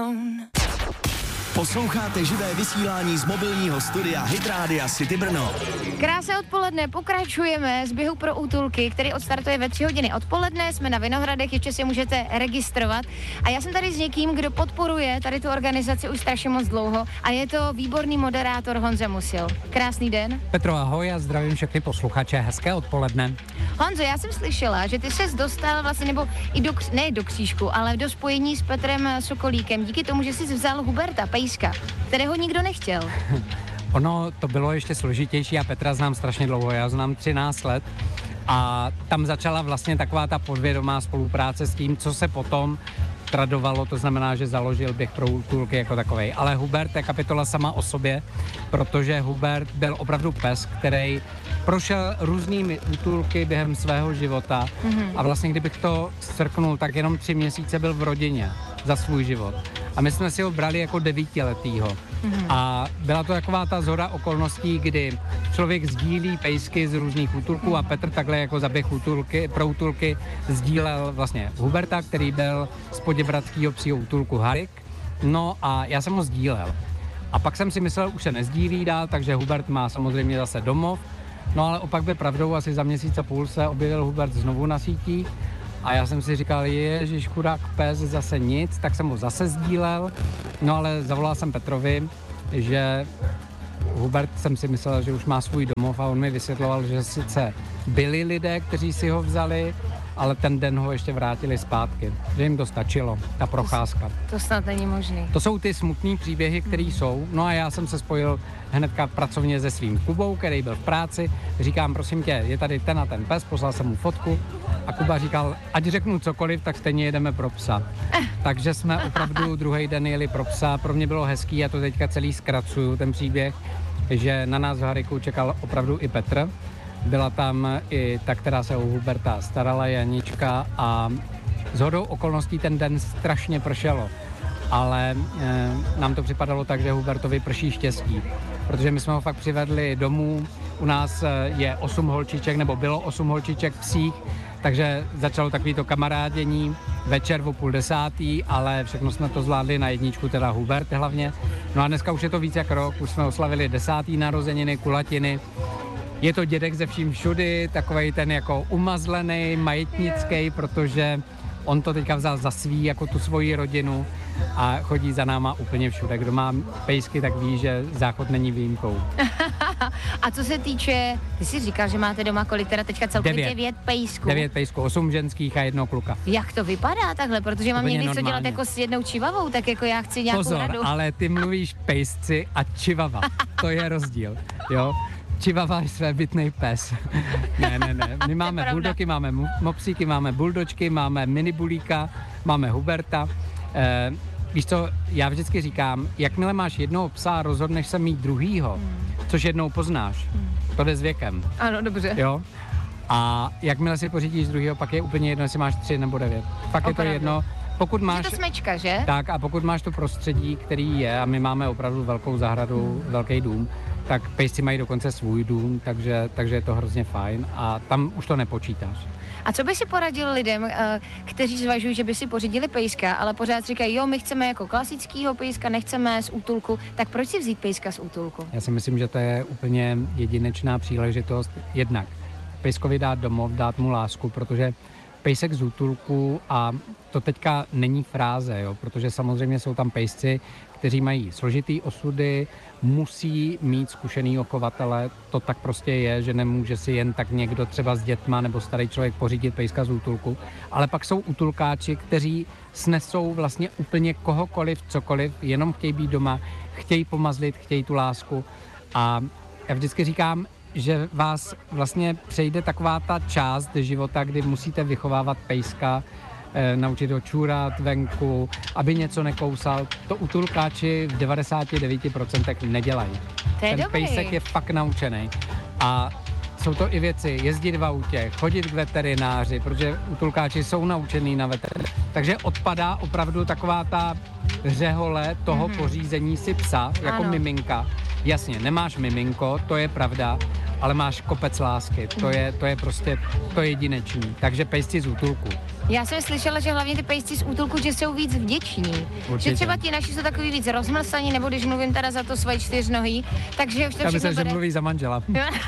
Posloucháte živé vysílání z mobilního studia Hit Rádia City Brno. Krásné odpoledne, pokračujeme z běhu pro útulky, který odstartuje ve 3 hodiny odpoledne, jsme na Vinohradech, ještě si můžete registrovat. A já jsem tady s někým, kdo podporuje tady tu organizaci už strašně moc dlouho a je to výborný moderátor Honza Musil. Krásný den. Petro, ahoj a zdravím všechny posluchače, hezké odpoledne. Honzo, já jsem slyšela, že ty ses dostal vlastně, nebo i do křížku, ale do spojení s Petrem Sokolíkem, díky tomu, že jsi vzal Huberta Pejska, kterého nikdo nechtěl. Ono to bylo ještě složitější, já Petra znám strašně dlouho, já znám 13 let a tam začala vlastně taková ta podvědomá spolupráce s tím, co se potom tradovalo, to znamená, že založil Běh pro útulky jako takovej. Ale Hubert je kapitola sama o sobě, protože Hubert byl opravdu pes, který prošel různými útulky během svého života a vlastně kdybych to srknul, tak jenom 3 měsíce byl v rodině za svůj život. A my jsme si ho brali jako 9letýho. A byla to taková ta shoda okolností, kdy člověk sdílí pejsky z různých útulků a Petr takhle jako za Běh pro útulky sdílel vlastně Huberta, který byl z Poděbradského psího útulku Harik. No a já jsem ho sdílel. A pak jsem si myslel, už se nezdílí dál, takže Hubert má samozřejmě zase domov. No ale opak by pravdou, asi za měsíc a půl se objevil Hubert znovu na sítích. A já jsem si říkal, ježiš, chudák pes, zase nic, tak jsem ho zase sdílel. No ale zavolal jsem Petrovi, že Hubert jsem si myslel, že už má svůj domov a on mi vysvětloval, že sice byli lidé, kteří si ho vzali, ale ten den ho ještě vrátili zpátky. Že jim to stačilo, ta procházka. To snad není možný. To jsou ty smutný příběhy, které jsou. No a já jsem se spojil hnedka pracovně se svým Kubou, který byl v práci. Říkám, prosím tě, je tady ten a ten pes, poslal jsem mu fotku a Kuba říkal, ať řeknu cokoliv, tak stejně jedeme pro psa. Takže jsme opravdu druhý den jeli pro psa. Pro mě bylo hezký, já to teďka celý zkracuju, ten příběh, že na nás v Hariku čekal opravdu i Petr. Byla tam i ta, která se o Huberta starala, Janička, a shodou okolností ten den strašně pršelo. Ale nám to připadalo tak, že Hubertovi prší štěstí, protože my jsme ho fakt přivedli domů. U nás je 8 holčiček, nebo bylo 8 holčiček psích, takže začalo takovýto kamarádění večer o 9:30, ale všechno jsme to zvládli na jedničku, teda Hubert hlavně. No a dneska už je to víc jak rok, už jsme oslavili 10. narozeniny, kulatiny. Je to dědek ze vším všudy, takovej ten jako umazlený, majetnický, protože on to teďka vzal za svý, jako tu svoji rodinu a chodí za náma úplně všude. Kdo má pejsky, tak ví, že záchod není výjimkou. A co se týče, ty jsi říkal, že máte doma kolik, teda teďka celkově 9 pejsků. 9 pejsků, 8 ženských a 1 kluka. Jak to vypadá takhle, protože mám někdy co dělat jako s jednou čivavou, tak jako já chci nějakou Pozor, radu. ale ty mluvíš pejsci a čivava, to je rozdíl, jo. Čivava je svébytnej pes. Ne. My máme buldoky, máme mopsíky, máme buldočky, máme minibulíka, máme Huberta. Víš co, já vždycky říkám, jakmile máš jednoho psa a rozhodneš se mít druhýho, což jednou poznáš, to jde s věkem. Ano, dobře. Jo? A jakmile si pořídíš druhýho, pak je úplně jedno, jestli máš 3 nebo 9. Fakt je to jedno. Pokud máš, je to smečka, že? Tak a pokud máš to prostředí, který je, a my máme opravdu velkou zahradu, velký dům, tak pejsci mají dokonce svůj dům, takže je to hrozně fajn a tam už to nepočítáš. A co by si poradil lidem, kteří zvažují, že by si pořídili pejska, ale pořád říkají, jo, my chceme jako klasickýho pejska, nechceme z útulku, tak proč si vzít pejska z útulku? Já si myslím, že to je úplně jedinečná příležitost jednak pejskovi dát domov, dát mu lásku, protože pejsek z útulku, a to teďka není fráze, jo, protože samozřejmě jsou tam pejsci, kteří mají složitý osudy, musí mít zkušenýho chovatele, to tak prostě je, že nemůže si jen tak někdo třeba s dětma nebo starý člověk pořídit pejska z útulku, ale pak jsou útulkáči, kteří snesou vlastně úplně kohokoliv, cokoliv, jenom chtějí být doma, chtějí pomazlit, chtějí tu lásku a já vždycky říkám, že vás vlastně přejde taková ta část života, kdy musíte vychovávat pejska, naučit ho čůrat venku, aby něco nekousal. To útulkáči v 99% nedělají. Ten pejsek je fakt naučený. A jsou to i věci, jezdit v autě, chodit k veterináři, protože útulkáči jsou naučený na veterináři. Takže odpadá opravdu taková ta řehole toho pořízení si psa, jako miminka. Jasně, nemáš miminko, to je pravda, ale máš kopec lásky. To je prostě to jedinečný. Takže pejsci z útulku. Já jsem slyšela, že hlavně ty pejsci z útulku, že jsou víc vděční. Určitě. Že třeba ti naši jsou takový víc rozmlsaní, nebo když mluvím teda za to svoje 4 nohy, takže už to Já všechno myslím, že bude... mluví za manžela.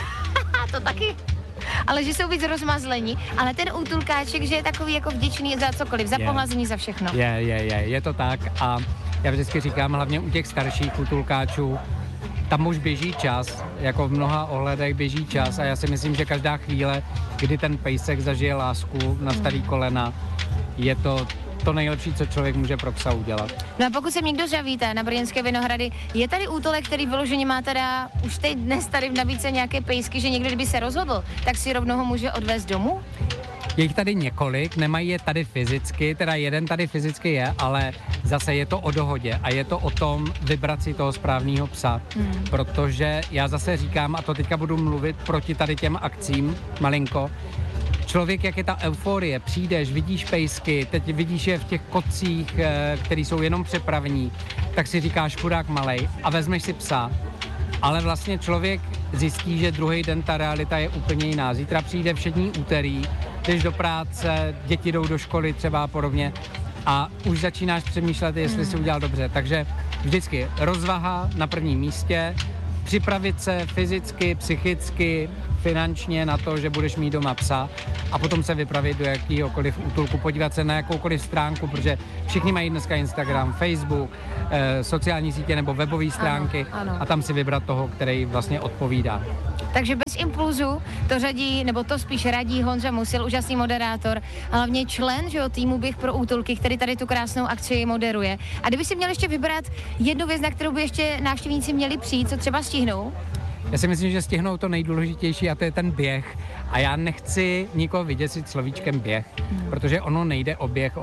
To taky. Ale že jsou víc rozmazlení, ale ten útulkáček, že je takový jako vděčný za cokoliv, za pohlazení, za všechno. Je to tak a já vždycky říkám, hlavně u těch starších útulkáčů, tam už běží čas, jako v mnoha ohledech běží čas a já si myslím, že každá chvíle, kdy ten pejsek zažije lásku na starý kolena, je to nejlepší, co člověk může pro psa udělat. No a pokud se někdo žavíte na Brněnské Vinohrady, je tady útulek, který vyloženě má teda už teď dnes tady v nabídce nějaké pejsky, že někdo, kdyby se rozhodl, tak si rovnou ho může odvést domů? Je jich tady několik, nemají je tady fyzicky, teda jeden tady fyzicky je, ale zase je to o dohodě a je to o tom vybrat si toho správného psa, protože já zase říkám, a to teďka budu mluvit proti tady těm akcím malinko, člověk, jak je ta euforie, přijdeš, vidíš pejsky, teď vidíš je v těch kocích, který jsou jenom přepravní, tak si říkáš chudák malej a vezmeš si psa. Ale vlastně člověk zjistí, že druhý den ta realita je úplně jiná. Zítra přijde všední úterý, jdeš do práce, děti jdou do školy třeba a podobně a už začínáš přemýšlet, jestli si udělal dobře. Takže vždycky rozvaha na prvním místě, připravit se fyzicky, psychicky, finančně na to, že budeš mít doma psa a potom se vypravit do jakýhokoliv útulku, podívat se na jakoukoliv stránku, protože všichni mají dneska Instagram, Facebook, sociální sítě nebo webové stránky ano. A tam si vybrat toho, který vlastně odpovídá. Takže bez impulzu to řadí, nebo to spíš radí Honza Musil, úžasný moderátor, hlavně člen, že jo, týmu Běh pro útulky, který tady tu krásnou akci moderuje. A kdyby si měl ještě vybrat jednu věc, na kterou by ještě návštěvníci měli přijít, co třeba stihnou? Já si myslím, že stihnou to nejdůležitější a to je ten běh. A já nechci nikoho vyděsit slovíčkem běh, protože ono nejde o běh,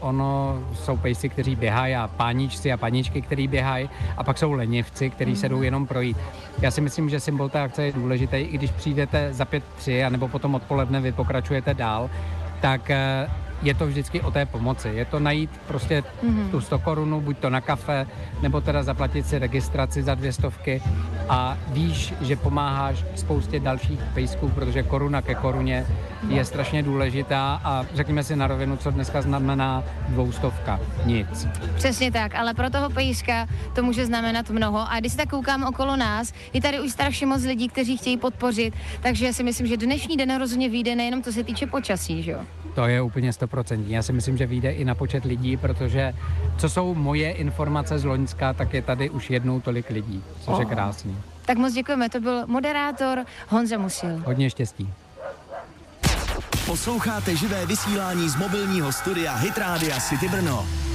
ono jsou pejsci, kteří běhají a páničci a paničky, kteří běhají a pak jsou lenivci, kteří se jdou jenom projít. Já si myslím, že symbol té akce je důležitý, i když přijdete za 5:03 a nebo potom odpoledne vy pokračujete dál, tak je to vždycky o té pomoci. Je to najít prostě tu 100 korun, buď to na kafe, nebo teda zaplatit si registraci za 200 a víš, že pomáháš spoustě dalších pejsků, protože koruna ke koruně je strašně důležitá a řekněme si na rovinu, co dneska znamená 200. Nic. Přesně tak, ale pro toho pejska to může znamenat mnoho a když se tak koukám okolo nás, je tady už strašně moc lidí, kteří chtějí podpořit, takže si myslím, že dnešní den rozhodně vyjde nejenom co se týče počasí, že jo? To je úplně 100%. Já si myslím, že vyjde i na počet lidí, protože co jsou moje informace z Loňska, tak je tady už jednou tolik lidí, což je krásný. Tak moc děkujeme, to byl moderátor Honza Musil. Hodně štěstí. Posloucháte živé vysílání z mobilního studia Hit Rádia City Brno.